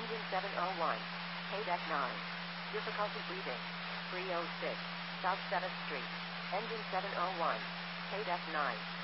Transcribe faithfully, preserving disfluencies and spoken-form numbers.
Engine seven oh one. K deck nine. Difficulty breathing. three oh six. South seventh Street. Engine seven oh one. K deck nine.